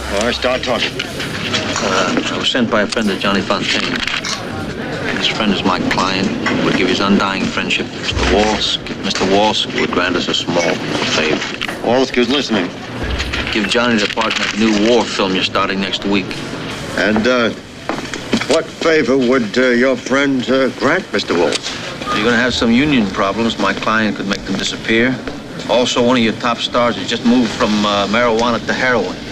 All right, start talking. I was sent by a friend of Johnny Fontaine. This friend is my client. He would give his undying friendship to Mr. Walsh. Mr. Walsh would grant us a small favor. Walsh is listening. Give Johnny the part in that new war film you're starting next week. And, what favor would your friend grant, Mr. Walsh? You're going to have some union problems. My client could make them disappear. Also, one of your top stars has just moved from marijuana to heroin.